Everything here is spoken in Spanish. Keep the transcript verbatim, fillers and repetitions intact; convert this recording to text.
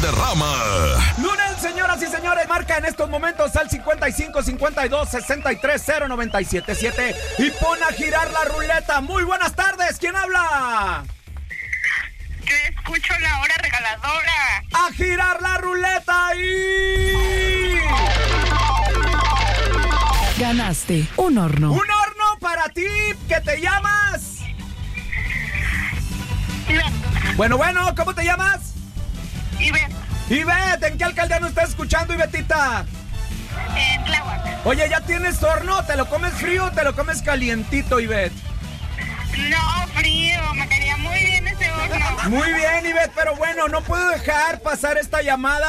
Valderrama. Lunes, señoras y señores, marca en estos momentos al cincuenta y cinco, cincuenta y dos, sesenta y tres, cero, noventa y siete, siete y pon a girar la ruleta. Muy buenas tardes, ¿quién habla? Yo escucho la hora regaladora. A girar la ruleta y... Ganaste un horno. Un horno para ti, ¿qué te llamas? Ivette. Bueno, bueno, ¿cómo te llamas? Ivette. Ivette, ¿en qué alcaldía nos estás escuchando, Ivetita? En Tláhuac. Oye, ¿ya tienes horno? ¿Te lo comes frío o te lo comes calientito, Ivette? No, frío, me caería muy bien ese horno. Muy bien, Ivette, pero bueno, no puedo dejar pasar esta llamada